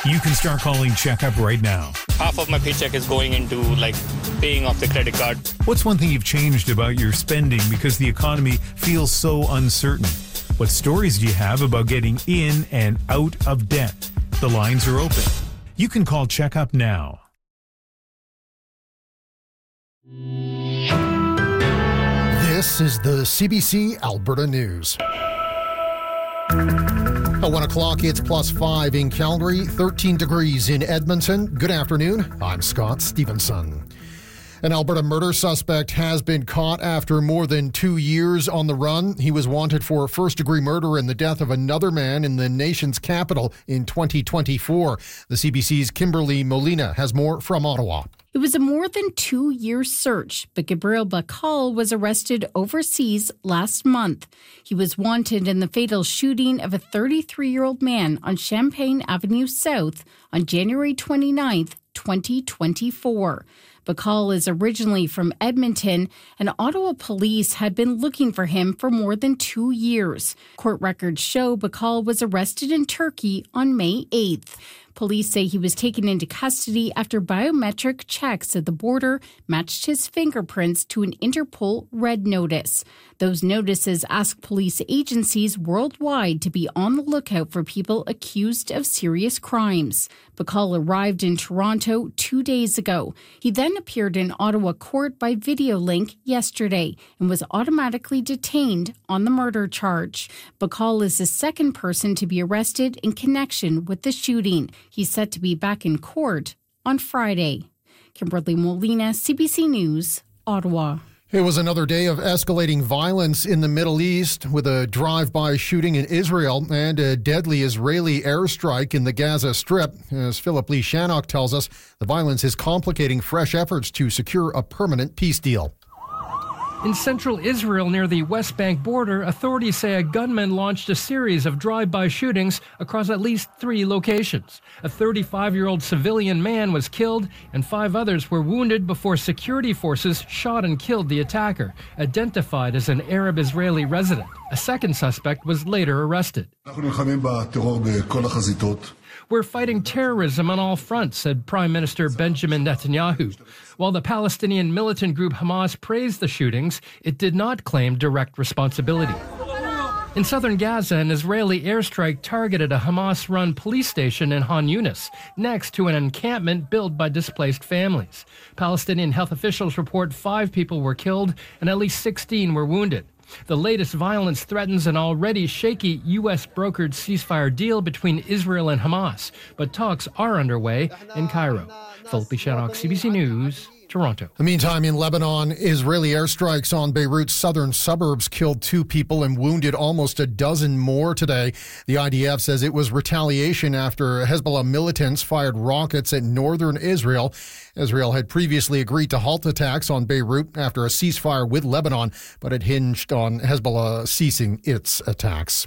You can start calling Checkup right now. Half of my paycheck is going into paying off the credit card. What's one thing you've changed about your spending because the economy feels so uncertain? What stories do you have about getting in and out of debt? The lines are open. You can call Checkup now. This is the CBC Alberta News. At 1 o'clock, it's +5 in Calgary, 13 degrees in Edmonton. Good afternoon. I'm Scott Stevenson. An Alberta murder suspect has been caught after more than 2 years on the run. He was wanted for first-degree murder in the death of another man in the nation's capital in 2024. The CBC's Kimberly Molina has more from Ottawa. It was a more than 2-year search, but Gabriel Bacall was arrested overseas last month. He was wanted in the fatal shooting of a 33-year-old man on Champaign Avenue South on January 29th, 2024. Bacall is originally from Edmonton, and Ottawa police had been looking for him for more than 2 years. Court records show Bacall was arrested in Turkey on May 8th. Police say he was taken into custody after biometric checks at the border matched his fingerprints to an Interpol red notice. Those notices ask police agencies worldwide to be on the lookout for people accused of serious crimes. Bacall arrived in Toronto 2 days ago. He then appeared in Ottawa court by video link yesterday and was automatically detained on the murder charge. Bacall is the second person to be arrested in connection with the shooting. He's set to be back in court on Friday. Kimberly Molina, CBC News, Ottawa. It was another day of escalating violence in the Middle East with a drive-by shooting in Israel and a deadly Israeli airstrike in the Gaza Strip. As Philip Lee Shannock tells us, the violence is complicating fresh efforts to secure a permanent peace deal. In central Israel near the West Bank border, authorities say a gunman launched a series of drive-by shootings across at least 3 locations. A 35-year-old civilian man was killed and 5 others were wounded before security forces shot and killed the attacker, identified as an Arab-Israeli resident. A second suspect was later arrested. We're fighting terrorism on all fronts, said Prime Minister Benjamin Netanyahu. While the Palestinian militant group Hamas praised the shootings, it did not claim direct responsibility. In southern Gaza, an Israeli airstrike targeted a Hamas-run police station in Han Yunis, next to an encampment built by displaced families. Palestinian health officials report 5 people were killed and at least 16 were wounded. The latest violence threatens an already shaky U.S.-brokered ceasefire deal between Israel and Hamas, but talks are underway in Cairo. Philip Shannock, CBC News, Toronto. Meantime, in Lebanon, Israeli airstrikes on Beirut's southern suburbs killed 2 people and wounded almost a dozen more today. The IDF says it was retaliation after Hezbollah militants fired rockets at northern Israel. Israel had previously agreed to halt attacks on Beirut after a ceasefire with Lebanon, but it hinged on Hezbollah ceasing its attacks.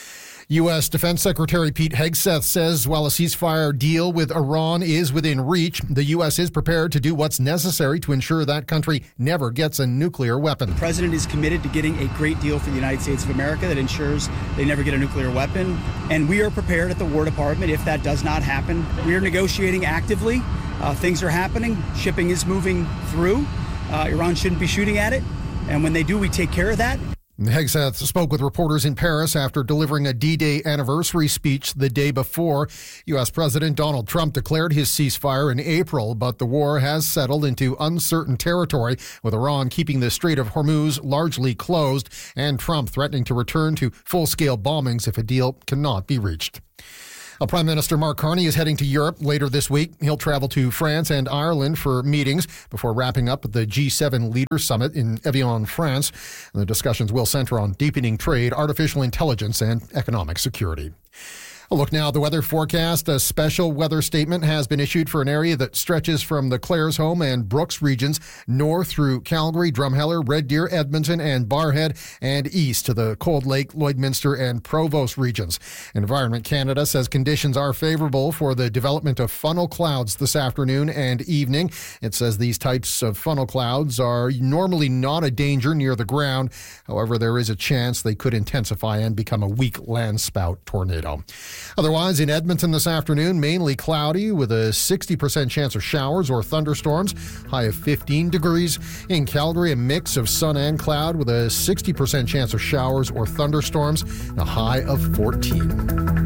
U.S. Defense Secretary Pete Hegseth says while a ceasefire deal with Iran is within reach, the U.S. is prepared to do what's necessary to ensure that country never gets a nuclear weapon. The president is committed to getting a great deal for the United States of America that ensures they never get a nuclear weapon. And we are prepared at the War Department if that does not happen. We are negotiating actively. Things are happening. Shipping is moving through. Iran shouldn't be shooting at it. And when they do, we take care of that. Hegseth spoke with reporters in Paris after delivering a D-Day anniversary speech the day before. U.S. President Donald Trump declared his ceasefire in April, but the war has settled into uncertain territory, with Iran keeping the Strait of Hormuz largely closed and Trump threatening to return to full-scale bombings if a deal cannot be reached. Prime Minister Mark Carney is heading to Europe later this week. He'll travel to France and Ireland for meetings before wrapping up at the G7 Leaders Summit in Evian, France. The discussions will center on deepening trade, artificial intelligence, and economic security. A look now at the weather forecast. A special weather statement has been issued for an area that stretches from the Claresholm and Brooks regions north through Calgary, Drumheller, Red Deer, Edmonton, and Barrhead, and east to the Cold Lake, Lloydminster, and Provost regions. Environment Canada says conditions are favorable for the development of funnel clouds this afternoon and evening. It says these types of funnel clouds are normally not a danger near the ground. However, there is a chance they could intensify and become a weak landspout tornado. Otherwise, in Edmonton this afternoon, mainly cloudy with a 60% chance of showers or thunderstorms, high of 15 degrees. In Calgary, a mix of sun and cloud with a 60% chance of showers or thunderstorms, and a high of 14.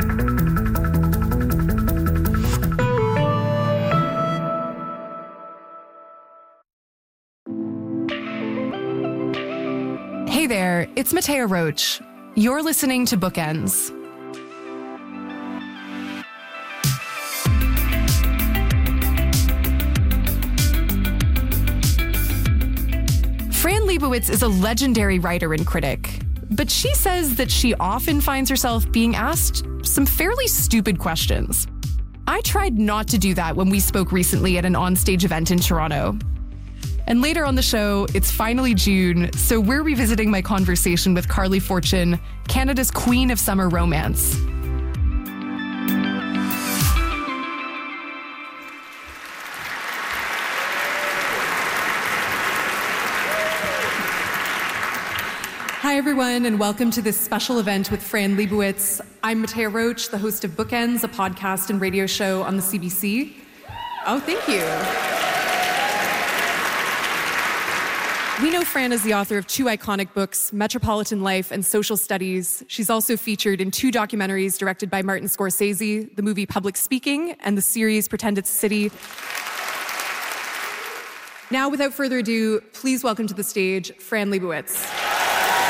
Hey there, it's Matea Roach. You're listening to Bookends. Fran Lebowitz is a legendary writer and critic, but she says that she often finds herself being asked some fairly stupid questions. I tried not to do that when we spoke recently at an onstage event in Toronto. And later on the show, it's finally June, so we're revisiting my conversation with Carly Fortune, Canada's queen of summer romance. Hi, everyone, and welcome to this special event with Fran Lebowitz. I'm Matea Roach, the host of Bookends, a podcast and radio show on the CBC. Oh, thank you. We know Fran as the author of 2 iconic books, Metropolitan Life and Social Studies. She's also featured in 2 documentaries directed by Martin Scorsese, the movie Public Speaking and the series Pretend It's a City. Now, without further ado, please welcome to the stage, Fran Lebowitz.